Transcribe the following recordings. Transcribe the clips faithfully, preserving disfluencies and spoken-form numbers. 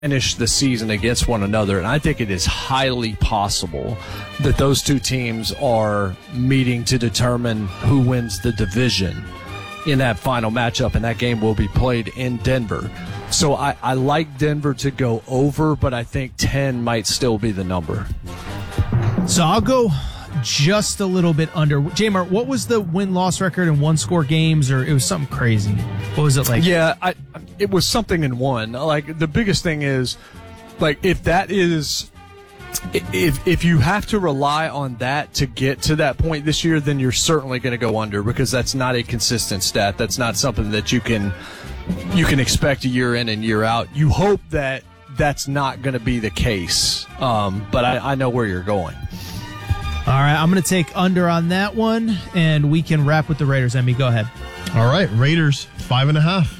finish the season against one another, and I think it is highly possible that those two teams are meeting to determine who wins the division in that final matchup, and that game will be played in Denver. So I, I like Denver to go over, but I think ten might still be the number. So I'll go just a little bit under. J-Mart, what was the win-loss record in one-score games, or it was something crazy? What was it like? Yeah, I, it was something in one. Like, the biggest thing is, like, if that is, if if you have to rely on that to get to that point this year, then you're certainly going to go under, because that's not a consistent stat. That's not something that you can you can expect a year in and year out. You hope that that's not going to be the case, um, but I, I know where you're going. All right, I'm going to take under on that one, and we can wrap with the Raiders. Emmy, go ahead. All right, Raiders, five and a half.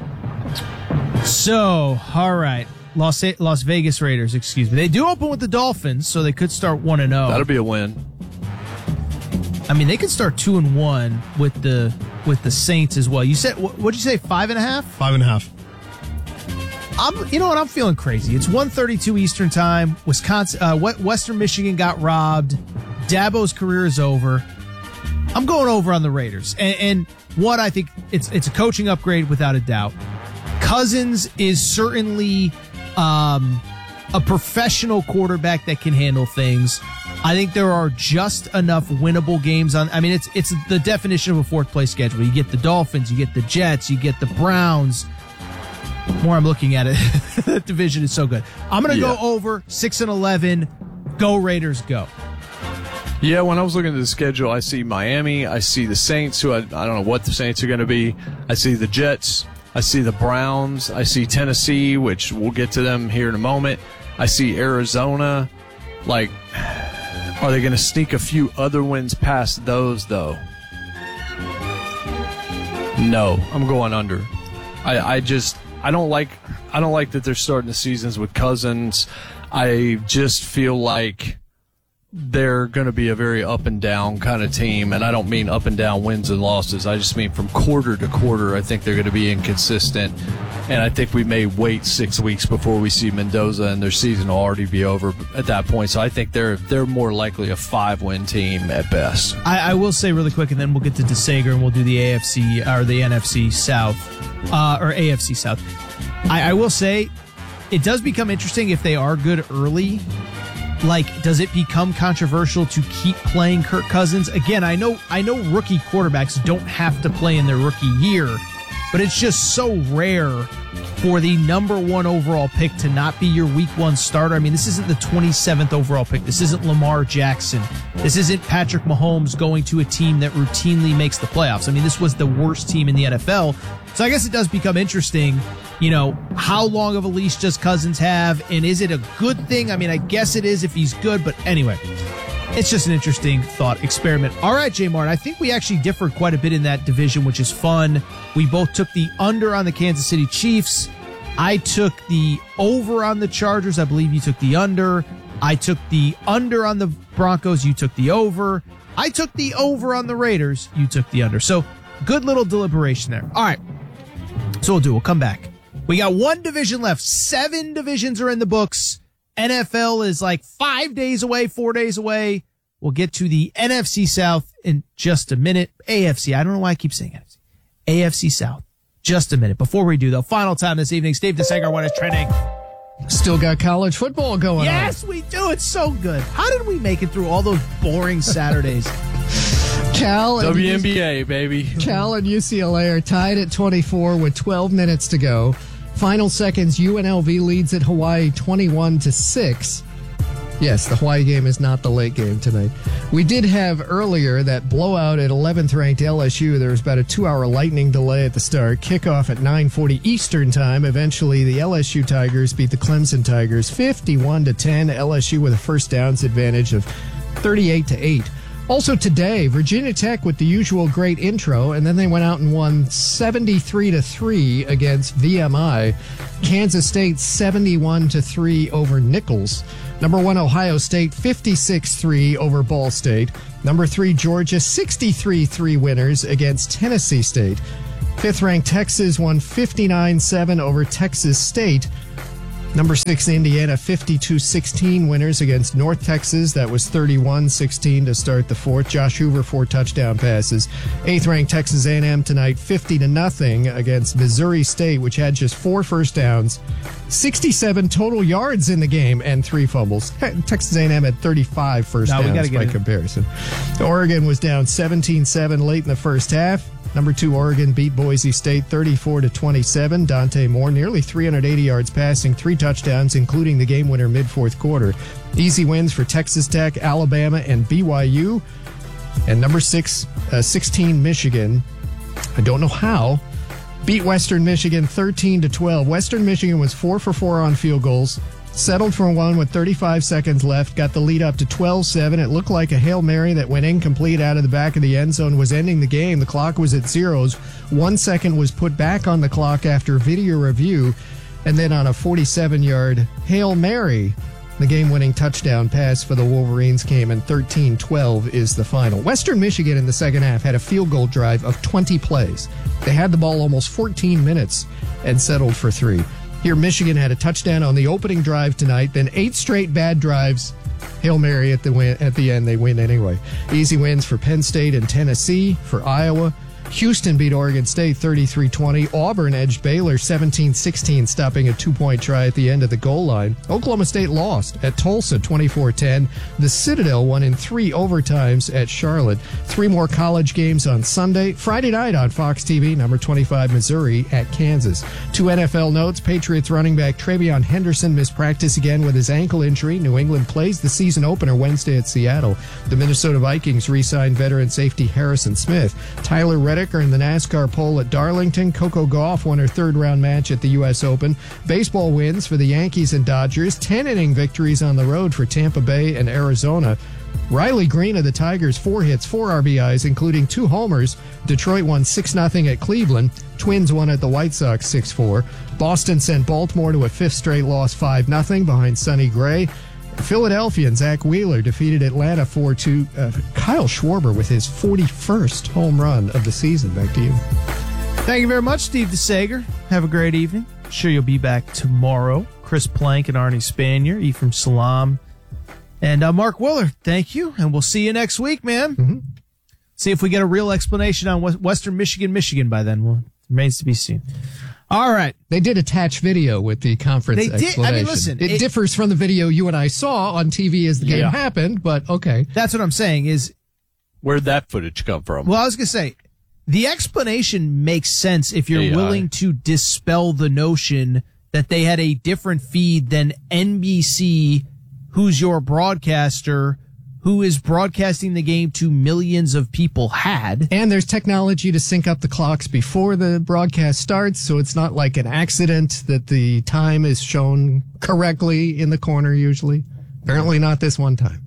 So, all right, Las Las Vegas Raiders, excuse me. They do open with the Dolphins, so they could start one and zero. That'll be a win. I mean, they could start two and one with the with the Saints as well. You said, what did you say? Five and a half? Five and a half. I'm, you know what? I'm feeling crazy. It's one thirty-two Eastern time. Wisconsin, uh, Western Michigan got robbed. Dabo's career is over. I'm going over on the Raiders. And, and what I think, it's it's a coaching upgrade without a doubt. Cousins is certainly um, a professional quarterback that can handle things. I think there are just enough winnable games on. I mean, it's it's the definition of a fourth place schedule. You get the Dolphins, you get the Jets, you get the Browns. The more I'm looking at it, that division is so good. I'm going to yeah. go over six and eleven. Go Raiders, go. Yeah, when I was looking at the schedule, I see Miami, I see the Saints, who I, I don't know what the Saints are going to be. I see the Jets, I see the Browns, I see Tennessee, which we'll get to them here in a moment. I see Arizona. Like, are they going to sneak a few other wins past those, though? No, I'm going under. I, I just I don't like I don't like that they're starting the seasons with Cousins. I just feel like they're going to be a very up and down kind of team, and I don't mean up and down wins and losses. I just mean from quarter to quarter, I think they're going to be inconsistent, and I think we may wait six weeks before we see Mendoza, and their season will already be over at that point. So I think they're they're more likely a five-win team at best. I, I will say really quick, and then we'll get to DeSager, and we'll do the A F C or the N F C South uh, or A F C South. I, I will say it does become interesting if they are good early. Like, does it become controversial to keep playing Kirk Cousins? Again, I know I know rookie quarterbacks don't have to play in their rookie year, but it's just so rare for the number one overall pick to not be your week one starter. I mean, this isn't the twenty-seventh overall pick. This isn't Lamar Jackson. This isn't Patrick Mahomes going to a team that routinely makes the playoffs. I mean, this was the worst team in the N F L. So I guess it does become interesting, you know, how long of a leash does Cousins have, and is it a good thing? I mean, I guess it is if he's good, but anyway, it's just an interesting thought experiment. All right, J Mart, I think we actually differed quite a bit in that division, which is fun. We both took the under on the Kansas City Chiefs. I took the over on the Chargers. I believe you took the under. I took the under on the Broncos. You took the over. I took the over on the Raiders. You took the under. So good little deliberation there. All right. So we'll do. We'll come back. We got one division left. Seven divisions are in the books. N F L is like five days away, four days away. We'll get to the N F C South in just a minute. A F C. I don't know why I keep saying N F C. A F C South. Just a minute. Before we do, though, final time this evening. Steve DeSager, what is trending? Still got college football going yes, on. Yes, we do. It's so good. How did we make it through all those boring Saturdays? Cal and W N B A, baby. Cal and U C L A are tied at twenty-four with twelve minutes to go. Final seconds, U N L V leads at Hawaii twenty-one to six. Yes, the Hawaii game is not the late game tonight. We did have earlier that blowout at eleventh ranked L S U. There was about a two-hour lightning delay at the start. Kickoff at nine forty Eastern time. Eventually, the L S U Tigers beat the Clemson Tigers fifty-one to ten. L S U with a first downs advantage of thirty-eight to eight. Also today, Virginia Tech with the usual great intro, and then they went out and won seventy-three to three against V M I. Kansas State seventy-one to three over Nichols. Number one, Ohio State fifty-six three over Ball State. Number three, Georgia sixty-three three winners against Tennessee State. Fifth-ranked Texas won fifty-nine seven over Texas State. Number six, Indiana, fifty-two sixteen winners against North Texas. That was thirty-one sixteen to start the fourth. Josh Hoover, four touchdown passes. Eighth-ranked Texas A and M tonight, fifty to nothing against Missouri State, which had just four first downs, sixty-seven total yards in the game, and three fumbles. Texas A and M had thirty-five first no, downs by comparison. Oregon was down seventeen seven late in the first half. Number two, Oregon beat Boise State thirty-four to twenty-seven. Dante Moore, nearly three hundred eighty yards passing, three touchdowns, including the game winner mid-fourth quarter. Easy wins for Texas Tech, Alabama, and B Y U. And number six, uh, sixteen, Michigan. I don't know how. Beat Western Michigan thirteen to twelve. Western Michigan was four for four on field goals. Settled for one with thirty-five seconds left, got the lead up to twelve seven. It looked like a Hail Mary that went incomplete out of the back of the end zone was ending the game. The clock was at zeros. One second was put back on the clock after video review, and then on a forty-seven-yard Hail Mary, the game-winning touchdown pass for the Wolverines came, and thirteen twelve is the final. Western Michigan in the second half had a field goal drive of twenty plays. They had the ball almost fourteen minutes and settled for three. Here, Michigan had a touchdown on the opening drive tonight, then eight straight bad drives. Hail Mary at the win, at the end, they win anyway. Easy wins for Penn State and Tennessee. For Iowa, Houston beat Oregon State thirty-three twenty. Auburn edged Baylor seventeen sixteen, stopping a two-point try at the end of the goal line. Oklahoma State lost at Tulsa twenty-four ten. The Citadel won in three overtimes at Charlotte. Three more college games on Sunday. Friday night on Fox T V, number twenty-five, Missouri at Kansas. Two N F L notes. Patriots running back Travion Henderson missed practice again with his ankle injury. New England plays the season opener Wednesday at Seattle. The Minnesota Vikings re-signed veteran safety Harrison Smith. Tyler Reddick in the NASCAR pole at Darlington. Coco Gauff won her third-round match at the U S Open. Baseball wins for the Yankees and Dodgers. ten-inning victories on the road for Tampa Bay and Arizona. Riley Green of the Tigers, four hits, four R B Is, including two homers. Detroit won six nothing at Cleveland. Twins won at the White Sox six four. Boston sent Baltimore to a fifth straight loss five nothing behind Sonny Gray. Philadelphia and Zach Wheeler defeated Atlanta four two. Uh, Kyle Schwarber with his forty-first home run of the season. Back to you. Thank you very much, Steve DeSager. Have a great evening. Sure you'll be back tomorrow. Chris Plank and Arnie Spanier, Ephraim Salam, and uh, Mark Willard. Thank you, and we'll see you next week, man. Mm-hmm. See if we get a real explanation on Western Michigan, Michigan by then. Well, remains to be seen. All right. They did attach video with the conference they explanation. Did. I mean, listen. It, it differs from the video you and I saw on T V as the game yeah. happened, but okay. That's what I'm saying is. Where'd that footage come from? Well, I was going to say, the explanation makes sense if you're A I. willing to dispel the notion that they had a different feed than N B C, who's your broadcaster, who is broadcasting the game to millions of people, had. And there's technology to sync up the clocks before the broadcast starts, so it's not like an accident that the time is shown correctly in the corner usually. Apparently not this one time.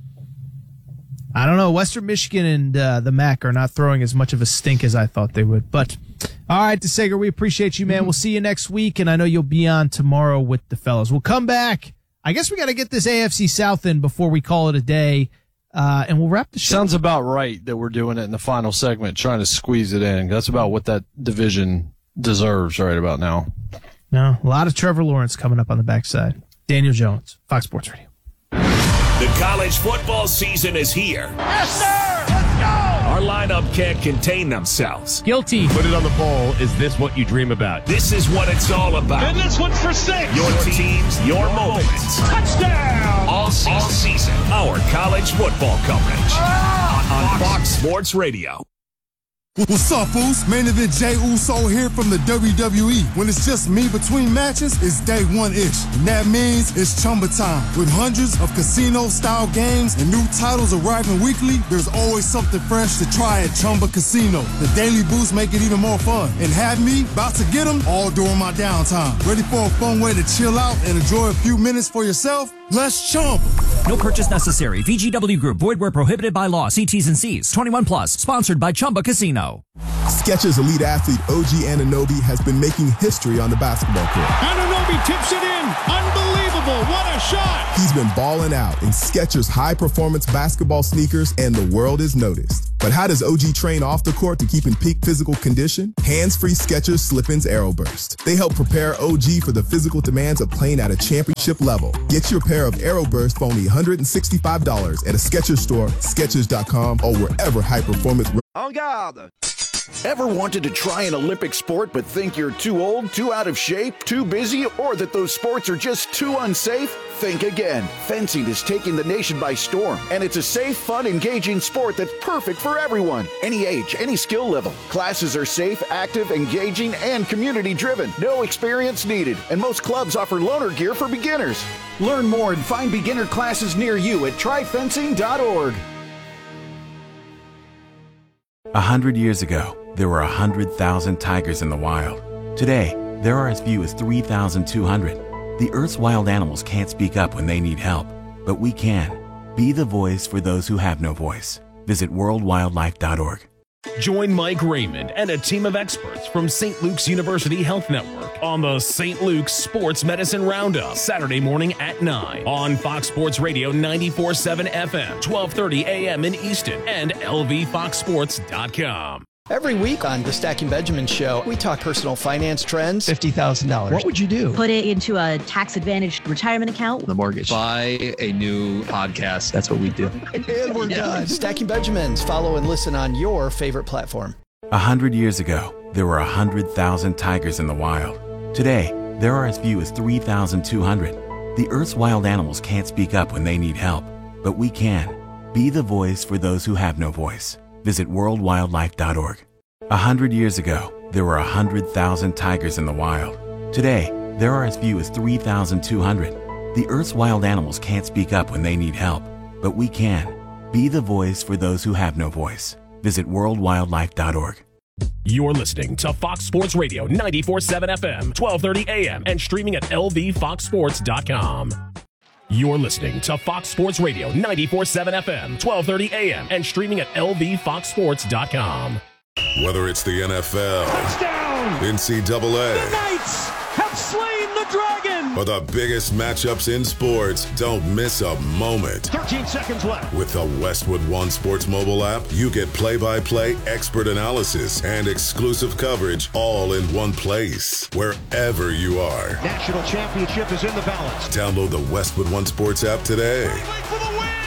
I don't know. Western Michigan and uh, the M A C are not throwing as much of a stink as I thought they would. But, all right, DeSager, we appreciate you, man. Mm-hmm. We'll see you next week, and I know you'll be on tomorrow with the fellas. We'll come back. I guess we got to get this A F C South in before we call it a day, uh, and we'll wrap the show. Sounds about right that we're doing it in the final segment, trying to squeeze it in. That's about what that division deserves right about now. No, a lot of Trevor Lawrence coming up on the backside. Daniel Jones, Fox Sports Radio. The college football season is here. Yes, sir! Let's go! Our lineup can't contain themselves. Guilty. Put it on the poll. Is this what you dream about? This is what it's all about. And this one's for six. Your teams, your moments. Touchdown! All season. All season. Our college football coverage. Ah, on Fox Sports Radio. What's up, Foos? Main event Jey Uso here from the W W E. When it's just me between matches, it's day one-ish. And that means it's Chumba time. With hundreds of casino-style games and new titles arriving weekly, there's always something fresh to try at Chumba Casino. The daily boosts make it even more fun. And have me about to get them all during my downtime. Ready for a fun way to chill out and enjoy a few minutes for yourself? Let's Chumba. No purchase necessary. V G W Group. Void where prohibited by law. See T's and C's. twenty-one plus. Sponsored by Chumba Casino. Skechers elite athlete O G Anunoby has been making history on the basketball court. Anunoby tips it in. Unbelievable. What a shot. He He's been balling out in Skechers high-performance basketball sneakers, and the world is noticed. But how does O G train off the court to keep in peak physical condition? Hands-free Skechers Slip-ins Aeroburst. They help prepare O G for the physical demands of playing at a championship level. Get your pair of Aeroburst for only one hundred sixty-five dollars at a Skechers store, Skechers dot com, or wherever high-performance... En garde! Ever wanted to try an Olympic sport but think you're too old, too out of shape, too busy, or that those sports are just too unsafe? Think again. Fencing is taking the nation by storm, and it's a safe, fun, engaging sport that's perfect for everyone. Any age, any skill level. Classes are safe, active, engaging, and community-driven. No experience needed, and most clubs offer loaner gear for beginners. Learn more and find beginner classes near you at try fencing dot org. A hundred years ago, there were a hundred thousand tigers in the wild. Today, there are as few as three thousand two hundred. The Earth's wild animals can't speak up when they need help, but we can. Be the voice for those who have no voice. Visit world wildlife dot org. Join Mike Raymond and a team of experts from Saint Luke's University Health Network on the Saint Luke's Sports Medicine Roundup, Saturday morning at nine on Fox Sports Radio ninety-four point seven F M, twelve thirty A M in Easton, and L V fox sports dot com. Every week on the Stacking Benjamin Show, we talk personal finance trends. fifty thousand dollars. What would you do? Put it into a tax-advantaged retirement account. The mortgage. Buy a new podcast. That's what we do. And we're done. Stacking Benjamins. Follow and listen on your favorite platform. A hundred years ago, there were a hundred thousand tigers in the wild. Today, there are as few as three thousand two hundred. The Earth's wild animals can't speak up when they need help, but we can. Be the voice for those who have no voice. Visit world wildlife dot org. A hundred years ago, there were a hundred thousand tigers in the wild. Today, there are as few as three thousand two hundred. The Earth's wild animals can't speak up when they need help, but we can. Be the voice for those who have no voice. Visit world wildlife dot org. You're listening to Fox Sports Radio ninety-four point seven F M, twelve thirty A M, and streaming at L V fox sports dot com. You're listening to Fox Sports Radio ninety-four point seven F M, twelve thirty A M, and streaming at L V fox sports dot com. Whether it's the N F L, touchdown, N C double A, the Knights have slain the dragon, or the biggest matchups in sports, don't miss a moment. thirteen seconds left. With the Westwood One Sports mobile app, you get play-by-play, expert analysis, and exclusive coverage all in one place, wherever you are. National championship is in the balance. Download the Westwood One Sports app today. For the win!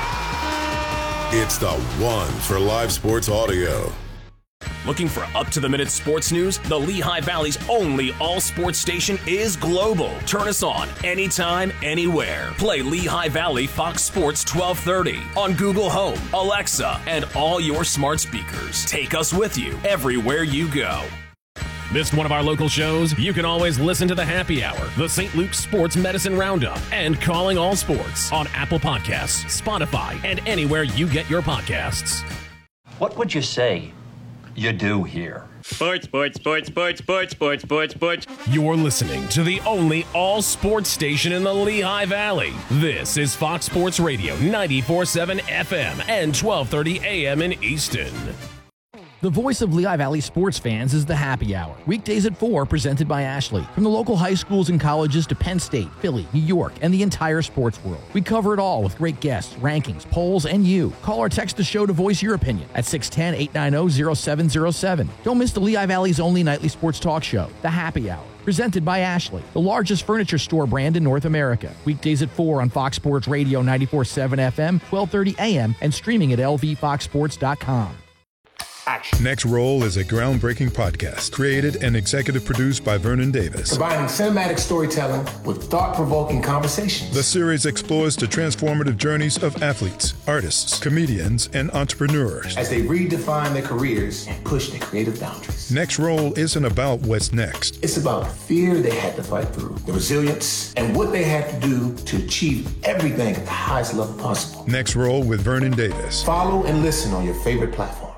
Yeah! It's the one for live sports audio. Looking for up-to-the-minute sports news? The Lehigh Valley's only all-sports station is global. Turn us on anytime, anywhere. Play Lehigh Valley Fox Sports twelve thirty on Google Home, Alexa, and all your smart speakers. Take us with you everywhere you go. Missed one of our local shows? You can always listen to the Happy Hour, the Saint Luke's Sports Medicine Roundup, and Calling All Sports on Apple Podcasts, Spotify, and anywhere you get your podcasts. What would you say you do here? Sports, sports, sports, sports, sports, sports, sports, sports. You're listening to the only all-sports station in the Lehigh Valley. This is Fox Sports Radio ninety-four point seven F M and twelve thirty A M in Easton. The voice of Lehigh Valley sports fans is the Happy Hour. Weekdays at four, presented by Ashley. From the local high schools and colleges to Penn State, Philly, New York, and the entire sports world. We cover it all with great guests, rankings, polls, and you. Call or text the show to voice your opinion at six one zero, eight nine zero, zero seven zero seven. Don't miss the Lehigh Valley's only nightly sports talk show, The Happy Hour. Presented by Ashley, the largest furniture store brand in North America. Weekdays at four on Fox Sports Radio ninety-four point seven F M, twelve thirty A M, and streaming at L V fox sports dot com. Action. Next Roll is a groundbreaking podcast created and executive produced by Vernon Davis. Combining cinematic storytelling with thought-provoking conversations. The series explores the transformative journeys of athletes, artists, comedians, and entrepreneurs as they redefine their careers and push their creative boundaries. Next Roll isn't about what's next. It's about the fear they had to fight through, the resilience, and what they had to do to achieve everything at the highest level possible. Next Roll with Vernon Davis. Follow and listen on your favorite platform.